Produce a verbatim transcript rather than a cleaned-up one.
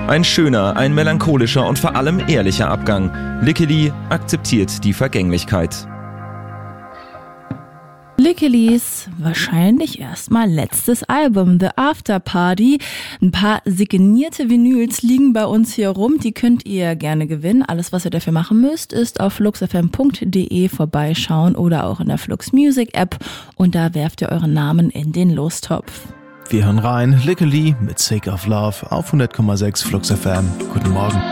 Ein schöner, ein melancholischer und vor allem ehrlicher Abgang. Lickeli akzeptiert die Vergänglichkeit. Lickelis wahrscheinlich erstmal letztes Album, The After Party. Ein paar signierte Vinyls liegen bei uns hier rum, die könnt ihr gerne gewinnen. Alles, was ihr dafür machen müsst, ist auf flux f m punkt d e vorbeischauen oder auch in der Flux Music App und da werft ihr euren Namen in den Lostopf. Wir hören rein, Lickeli mit Sick of Love auf hundert Komma sechs Flux F M. Guten Morgen.